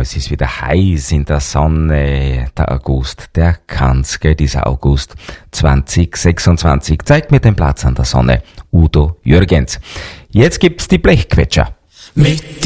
es ist wieder heiß in der Sonne. Der August, der kann's, gell, dieser August 2026. Zeigt mir den Platz an der Sonne. Udo Jürgens. Jetzt gibt's die Blechquetscher.